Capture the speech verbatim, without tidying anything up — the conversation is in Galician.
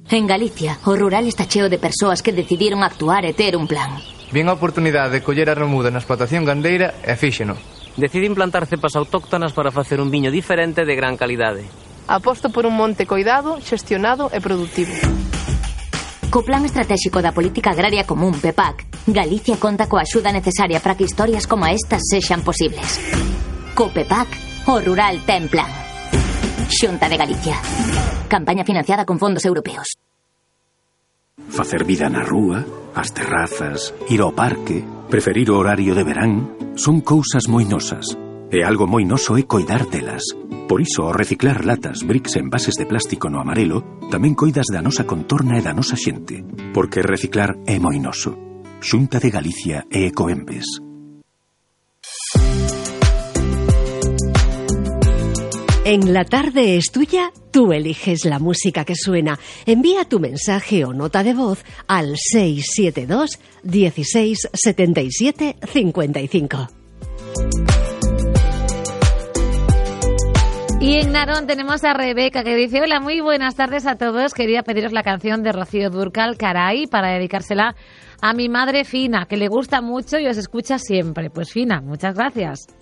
En Galicia, o rural está cheo de persoas que decidiron actuar e ter un plan. Vin a oportunidade de coller a remuda na explotación gandeira e fíxeno. Decidi implantar cepas autóctonas para facer un viño diferente de gran calidade. Aposto por un monte coidado, xestionado e productivo. Co Plan Estratégico da Política Agraria Común, P E P A C, Galicia conta coa axuda necesaria para que historias como estas sexan posibles. Co P E P A C, o rural ten plan. Xunta de Galicia. Campaña financiada con fondos europeos. Facer vida na rúa, as terrazas, ir ao parque, preferir o horario de verán, son cousas moi nosas. E algo moi noso é coidar delas. Por iso, ao reciclar latas, bricks e envases de plástico no amarelo, tamén coidas da nosa contorna e da nosa xente. Porque reciclar é moi noso. Xunta de Galicia e Ecoembes. En La Tarde es Tuya, tú eliges la música que suena. Envía tu mensaje o nota de voz al seis siete dos, dieciséis, setenta y siete, cincuenta y cinco. Y en Narón tenemos a Rebeca, que dice: hola, muy buenas tardes a todos. Quería pediros la canción de Rocío Dúrcal, Caray, para dedicársela a mi madre Fina, que le gusta mucho y os escucha siempre. Pues Fina, muchas gracias.